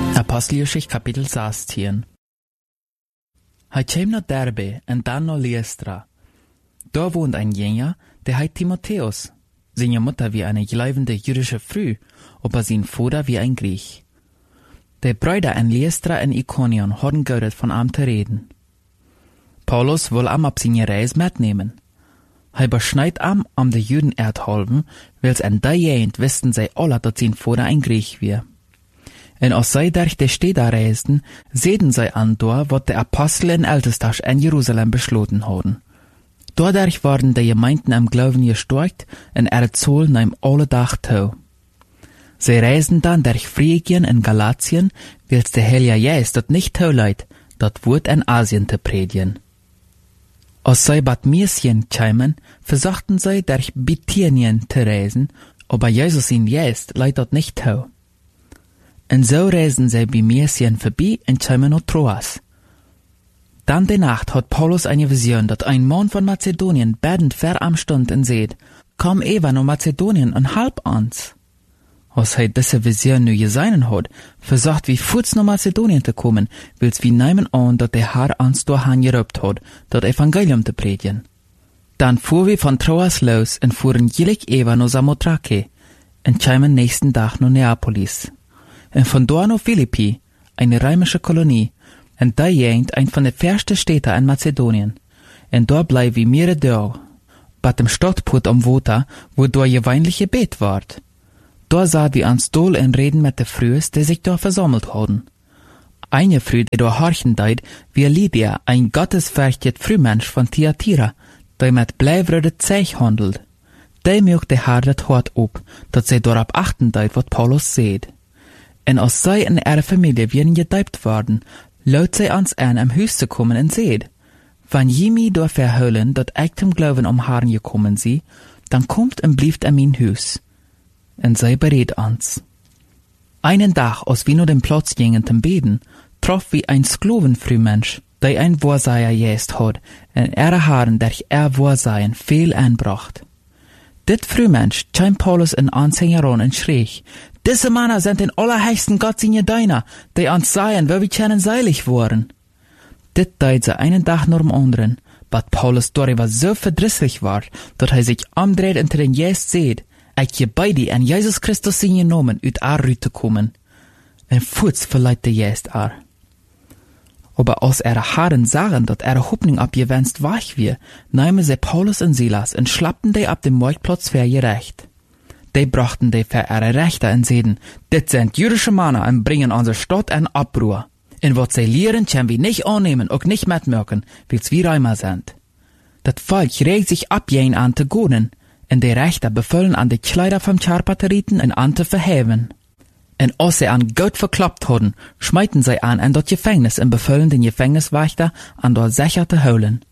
Apostelgeschichte kapitel 16. Hij kwam naar Derbe en dan naar Lystra. Daar woont ein Jünger, der heißt Timotheus. Seine Mutter wie eine gläubige jüdische Frau, aber sein Vater wie ein Griech. Die Brüder in Lystra en Iconion hadden gehört von ihm zu reden. Paulus will ihm auf seine Reise mitnehmen. Hij beschneidt ihm de Juden erdhalben, wils in der Gegend wisten zij alle dat sein Vater ein Griech wie. En als zij durch de Städte reisten, sehen zij an dort, wat de Apostel en Ältesters in Jerusalem beschloten hadden. Dadurch waren de Gemeinden am Glauben gestärkt en Zahl nahm alle Tag zu. Sie reisten dann durch Phrygien en Galatien, wils de Heilige Geist dat nicht zuleiht, dat Wort in Asien zu predigen. Als zij bad Mysien kämen, versuchten zij durch Bithynien zu reisen, aber Jesus in Geist leiht dat nicht zu. En so reisten zij bij Mysien vorbei en kämen nach Troas. Dann de Nacht hat Paulus eine Vision, dat ein Mann von Mazedonien badend ver am stund en seht, komm Eva nach Mazedonien en halb ans. Als hij diese Vision nu gesehen hat, versucht wie voets nach Mazedonien zu kommen, wils wie nehmen an, dat der Herr ans dahin geroept hat, dat Evangelium zu predigen. Dann fuhr wir von Troas los en fuhren jelig Eva nach Samothrake, en kämen nächsten Tag nach Neapolis. En von dort nach Philippi, eine römische Kolonie, en da jängt ein von den ersten Städten in Mazedonien. En dort bleiben wir mehrere Tage, bei dem Stadtport am Water, wo dort gewöhnlich Gebet ward. Da sahen wir ans Dol en reden mit den Frühs, die sich dort versammelt hadden. Eine Früh, die dort horchen deed, wie Lydia, ein gottesfürchtet Frühmensch von Thyatira, die mit bleiwröde Zeich handelt. Die mögt der Herr das Hort op, dat sie darauf achten deed, wat Paulus seht. En als zij in ihre Familie werden gedeibt worden, laut zij ans an am Huis zu kommen en seht, wenn jemi door verhüllen, dat ich zum Glauben am Herrn gekommen sie, dann kommt en blieft an mein Huis. En zij berät ans. Einen Tag, als wir nur den Platz gingen zum Beten, trof wie ein Sklavenfrühmensch, der ein Wahrseier jest hat, en ihre Haaren durch Wahrseien viel anbracht. Dit Frühmensch käm Paulus in Anhänger an en schreeg, diese Männer sind den allerheiligsten Gott seine Diener, die ans seien, wo wir kennen seilig waren. Dit deed ze einen Tag nach dem anderen, but Paulus darüber so verdrisslich war, dat hij sich umdreht und den Geist seht, ich gebei die an Jesus Christus seine Namen uit Rüte kommen. En voets verleiht der Geist Aber als Haaren sahen, dat Hoffnung abgewenst weich wir, nahmen sie Paulus und Silas und schlappten die ab dem Marktplatz für ihr Recht. Die brachten die für ihre Rechte und seden, dit sind jüdische Männer und bringen unsere Stadt in Abruhr. Und wat sie lehren, können wir nicht annehmen und nicht mitmerken, weil's wir Römer sind. Dat Volk regt sich ab jen an zu gonen, und die Rechter befüllen an die Kleider vom Charpateriten und an zu verheben. Und als sie an Gott verklappt hadden, schmeiten sie an das Gefängnis und befüllen den Gefängniswächter an dort sicher zu holen.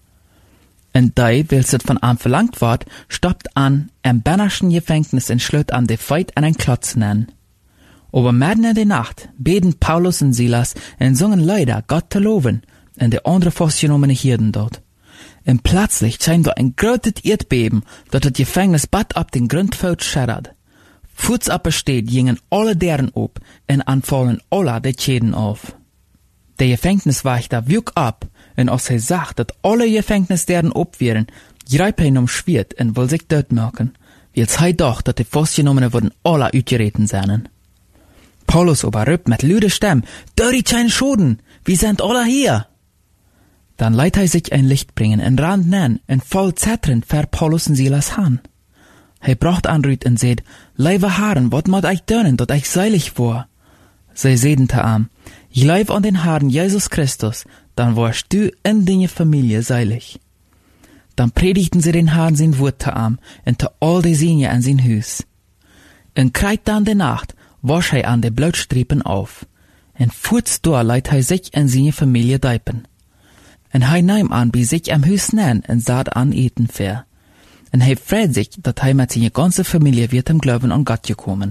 Und die, wils het von ihm verlangt ward, stoppt an, im Bannerschen Gefängnis und schlöt an die Feit an ein Klotz nennen. Aber mitten in der Nacht beten Paulus und Silas und sungen Lieder, Gott zu loben, und die andere festgenommene Hirden dort. Und plötzlich scheint da ein großes Erdbeben, dat das Gefängnis bad ab den Grundfeld scheddert. Fuß ab steht, gingen alle deren op, und anfallen alle die Schäden auf. Der Gefängniswächter wüg ab, und als er sagt, dat alle Gefängnisderen op wären, greift er Schwert und will sich dort machen, wils er doch, dat die Festgenommene wurden alle uitgereten seien. Paulus aber rübt mit lüde Stimme, die kein Schoden, wir sind alle hier. Dann leiht er sich ein Licht bringen und rannt nen, und voll zetternd ver Paulus und Silas han. Er bracht anrüht und seht, Leibe Haaren, wat mod ich dönen, dat ich seilig war? Sie seden te am, Gleib an den Herrn Jesus Christus, dann warst du in deine Familie seilig. Dann predigten sie den Herrn sein Wort te am, und te all die Sinje an sein Hus. Und kreit dann de Nacht, wasch er an de Blutstrippen auf, und fuhrts door leiht er sich in seine Familie deipen. Und er nahm an bei sich am Hus nen und saht an eten fair. Und er freut sich, dat er mit seiner ganzen Familie wird im Glauben an Gott gekommen.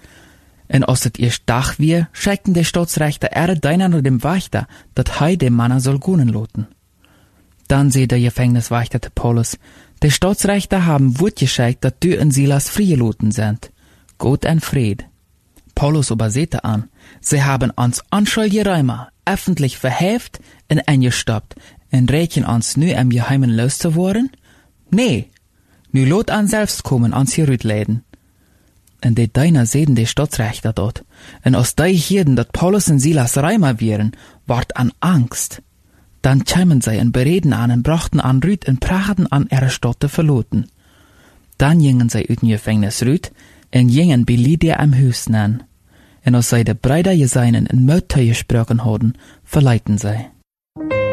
Und als het erst Dach wir, schickten die Staatsrechter deiner nur dem Wächter, dat er dem Mann soll gehen loten. Dann seht der Gefängniswächter zu Paulus, die Staatsrechter haben Wort geschickt, dat du und Silas frei loten sind. Gott en Fried. Paulus übersehte an, sie haben uns anschuldige Räumer öffentlich verheft und eingestoppt und rächen uns nu im Geheimen loszuworden? Nee, nu lot an selbst kommen ans Jerutläden. Und die Deiner sehen die Staatsrechter dort, und aus die hierden, dat Paulus und Silas Räumer wären, ward an Angst. Dann kämen sie und bereden an und brachten an Rüd und prachten an ihre Stadt verloten. Dann gingen sie ut in Gefängnis Rüd und gingen bei Lydia am Hüsten an. Und als sie die Brüder Jeseinen in Mutterje gesprochen hadden, verleiten sie.